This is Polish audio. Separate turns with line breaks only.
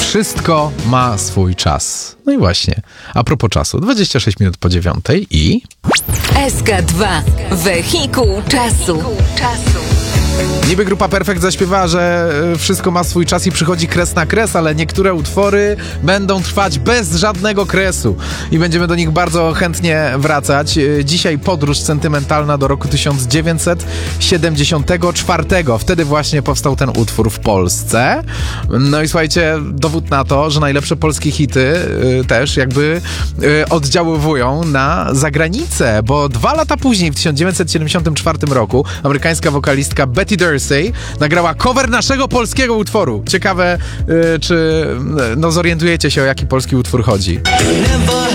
Wszystko ma swój czas. No i właśnie, a propos czasu, 26 minut po 9 i...
SK2. Wehikuł czasu.
Niby grupa Perfekt zaśpiewała, że wszystko ma swój czas i przychodzi kres na kres, ale niektóre utwory będą trwać bez żadnego kresu i będziemy do nich bardzo chętnie wracać. Dzisiaj podróż sentymentalna do roku 1974. Wtedy właśnie powstał ten utwór w Polsce. No i słuchajcie, dowód na to, że najlepsze polskie hity też jakby oddziaływują na zagranicę, bo 2 lata później, w 1974 roku, amerykańska wokalistka Betty Dursey nagrała cover naszego polskiego utworu. Ciekawe, czy zorientujecie się, o jaki polski utwór chodzi.